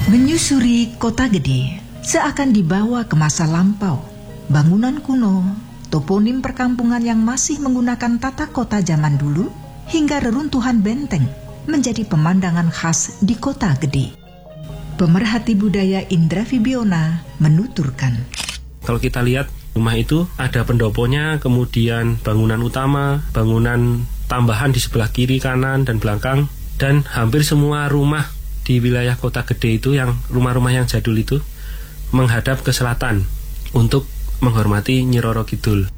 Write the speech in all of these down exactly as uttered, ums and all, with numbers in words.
Menyusuri kota gede seakan dibawa ke masa lampau. Bangunan kuno, toponim perkampungan yang masih menggunakan tata kota zaman dulu, hingga reruntuhan benteng menjadi pemandangan khas di kota gede. Pemerhati budaya Indra Fibiona menuturkan, kalau kita lihat rumah itu ada pendoponya, kemudian bangunan utama, bangunan tambahan di sebelah kiri, kanan, dan belakang, dan hampir semua rumah di wilayah kota gede itu, yang rumah-rumah yang jadul itu, menghadap ke selatan untuk menghormati Nyi Roro Kidul.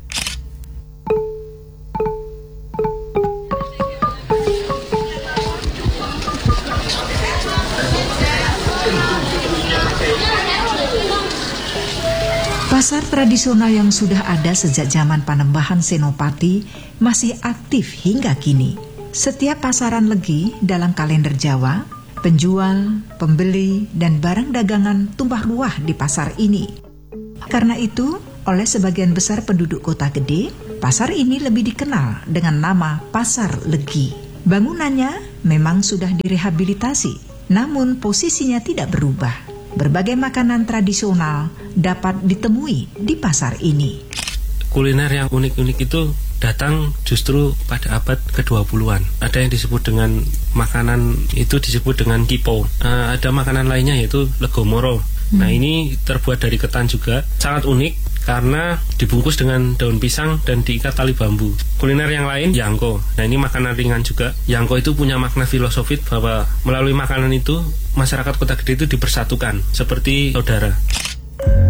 Pasar tradisional yang sudah ada sejak zaman Panembahan Senopati masih aktif hingga kini. Setiap pasaran legi dalam kalender Jawa, penjual, pembeli, dan barang dagangan tumpah ruah di pasar ini. Karena itu, oleh sebagian besar penduduk kota gede, pasar ini lebih dikenal dengan nama Pasar Legi. Bangunannya memang sudah direhabilitasi, namun posisinya tidak berubah. Berbagai makanan tradisional dapat ditemui di pasar ini. Kuliner yang unik-unik itu datang justru pada abad kedua puluhan. Ada yang disebut dengan makanan itu disebut dengan kipo. Uh, ada makanan lainnya yaitu legomoro. Hmm. Nah, ini terbuat dari ketan juga, sangat unik karena dibungkus dengan daun pisang dan diikat tali bambu. Kuliner yang lain yangko. Nah, ini makanan ringan juga. Yangko itu punya makna filosofis bahwa melalui makanan itu masyarakat kota gede itu dipersatukan seperti saudara.